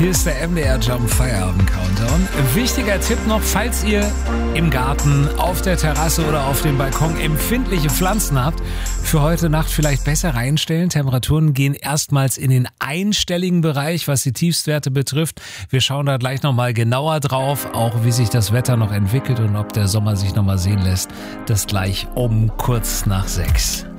Hier ist der MDR Jump Feierabend Countdown. Wichtiger Tipp noch, falls ihr im Garten, auf der Terrasse oder auf dem Balkon empfindliche Pflanzen habt, für heute Nacht vielleicht besser reinstellen. Temperaturen gehen erstmals in den einstelligen Bereich, was die Tiefstwerte betrifft. Wir schauen da gleich nochmal genauer drauf, auch wie sich das Wetter noch entwickelt und ob der Sommer sich nochmal sehen lässt. Das gleich um kurz nach 6.